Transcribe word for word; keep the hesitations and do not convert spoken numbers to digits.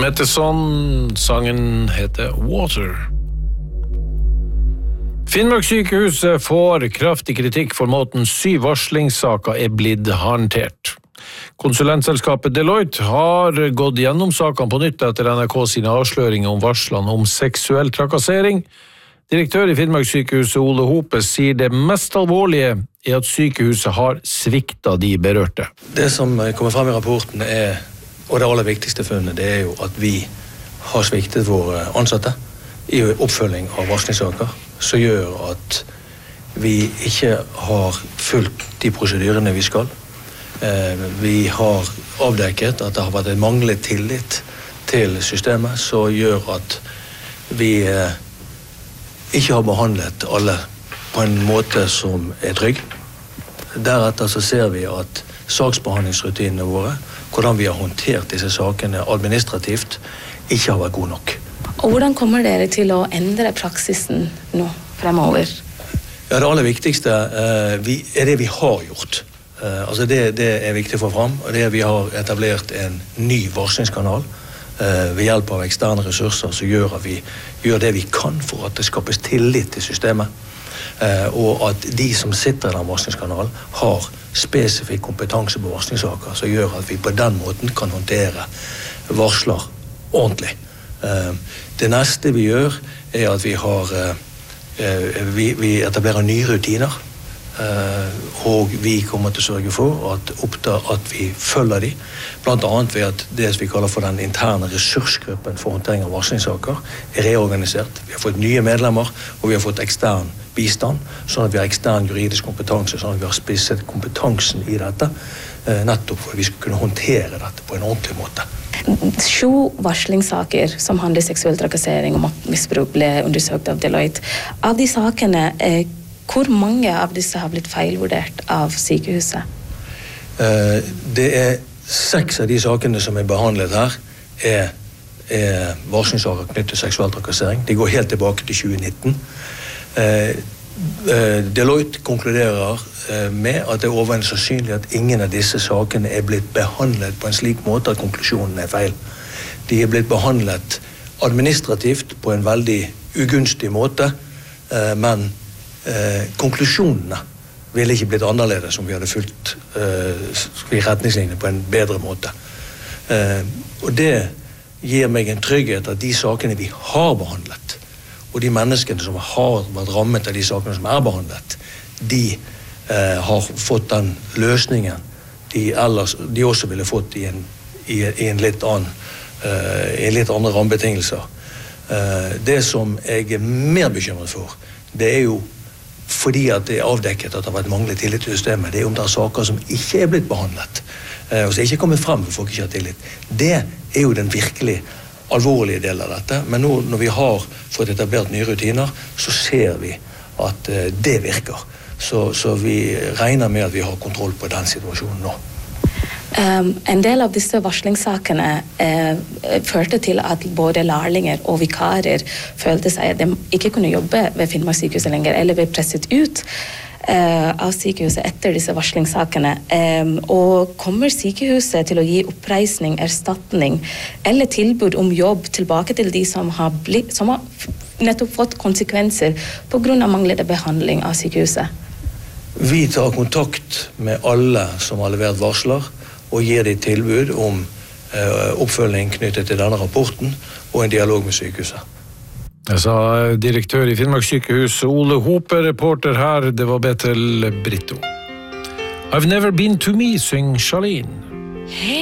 Metteson, sangen heter Water. Finnmarkssykehuset får kraftig kritikk for måten syv varslingssaker er blitt håndtert. Konsulentselskapet Deloitte har gått gjennom sakene på nytt etter N R K sine avsløringer om varslene om seksuell trakassering. Direktør i Finnmarkssykehuset Ole Hope sier det mest alvorlige er at sykehuset har sviktet de berørte. Det som kommer frem i rapporten er, og det aller viktigste funnet, det er jo at vi har sviktet våre ansatte i oppfølging av varslingssaker, som gjør at vi ikke har fulgt de prosedyrene vi skal. Vi har avdekket at det har vært en manglende tillit til systemet, som gjør at vi ikke har behandlet alle på en måte som er trygg. Deretter så ser vi at saksbehandlingsrutinene våre, hvordan vi har håndtert disse sakene administrativt, ikke har vært god nok. Og hvordan kommer dere til å endre praksisen nå fremover? Ja, det aller viktigste uh, vi, er det vi har gjort. Uh, altså det, det er viktig å få fram, og det er vi har etablert en ny varslingskanal uh, ved hjelp av eksterne ressurser som gjør at vi gjør det vi kan for at det skapes tillit til systemet, uh, og at de som sitter i den varslingskanalen har spesifikk kompetanse på varslingssaker som gjør at vi på den måten kan håndtere varsler ordentlig. Uh, det neste vi gjør er at vi har uh, Vi, vi etablerer nye rutiner, og vi kommer til å sørge for at, oppda, at vi følger de, blant annet ved at det vi kaller for den interne ressursgruppen for håndtering av varslingssaker er reorganisert. Vi har fått nye medlemmer, og vi har fått ekstern bistand, sånn at vi har ekstern juridisk kompetanse, sånn at vi har spisset kompetansen i dette, nettopp for at vi skal kunne håndtere dette på en ordentlig måte. Sju varslingssaker som handler seksuell trakassering og maktmisbruk ble undersøkt av Deloitte. Av de sakene, eh, hvor mange av disse har blitt feilvurdert av sykehuset? Eh, det er seks av de sakene som er behandlet her, er, er varslingssaker knyttet til seksuell trakassering. De går helt tilbake til tjue nitten. Eh, eh, Deloitte konkluderer eh, med at det er overveiende sannsynlig at ingen av disse sakene er blitt behandlet på en slik måte at konklusjonen er feil. De er blitt behandlet administrativt på en veldig ugunstig måte, eh, men eh, konklusjonene ville ikke blitt annerledes om vi hadde fulgt eh, retningslinjene på en bedre måte. Eh, og det gir meg en trygghet at de sakene vi har behandlet, og de menneskene som har vært rammet av de sakene som er behandlet, de eh, har fått den løsningen de, ellers, de også ville fått i en, i, i en litt annen, eh, i en litt andre rammebetingelser. Eh, det som jeg er mer bekymret for, det er jo fordi at det er avdekket at det har vært manglet tillit til systemet, det er om det er saker som ikke er blitt behandlet, eh, og som ikke er kommet frem for folk ikke har tillit. Det er jo den virkelig alvorlige del av dette, men nå når vi har fått etablert nye rutiner, så ser vi at uh, det virker. Så, så vi regner med at vi har kontroll på den situasjonen nå. Um, en del av disse varslingssakene uh, førte til at både lærlinger og vikarer følte seg at de ikke kunne jobbe ved Finnmarkssykehuset lenger, eller ble presset ut Uh, av sykehuset etter disse varslingssakene. Um, og kommer sykehuset til å gi oppreisning, erstatning eller tilbud om jobb tilbake til de som har, blitt, som har nettopp fått konsekvenser på grunn av manglende behandling av sykehuset? Vi tar kontakt med alle som har levert varsler og gir dem tilbud om uh, oppfølging knyttet til denne rapporten og en dialog med sykehuset. Jeg sa direktør i Finnmarkssykehuset Ole Hope, reporter her, det var Betel Brito. I've never been to me, syng Charlene.